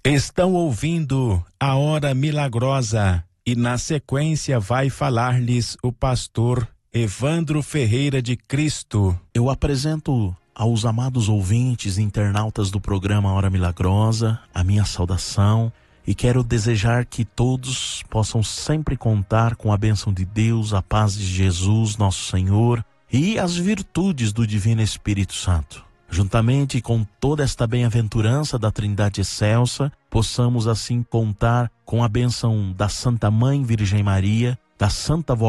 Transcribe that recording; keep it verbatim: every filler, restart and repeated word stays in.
Estão ouvindo a Hora Milagrosa e na sequência vai falar-lhes o pastor Evandro Ferreira de Cristo. Eu apresento aos amados ouvintes e internautas do programa Hora Milagrosa a minha saudação e quero desejar que todos possam sempre contar com a bênção de Deus, a paz de Jesus, nosso Senhor, e as virtudes do Divino Espírito Santo. Juntamente com toda esta bem-aventurança da Trindade Excelsa, possamos assim contar com a bênção da Santa Mãe Virgem Maria, da Santa